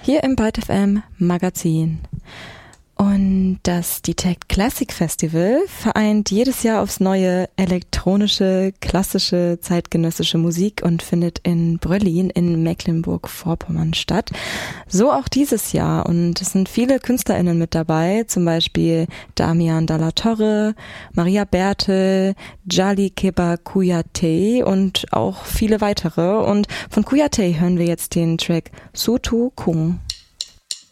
hier im Byte FM Magazin. Und das Detect Classic Festival vereint jedes Jahr aufs Neue elektronische, klassische, zeitgenössische Musik und findet in Bröllin in Mecklenburg-Vorpommern statt. So auch dieses Jahr. Und es sind viele KünstlerInnen mit dabei, zum Beispiel Damian Dalla Torre, Maria Bertel, Jali Keba Kouyaté und auch viele weitere. Und von Kouyaté hören wir jetzt den Track Sutu Kung.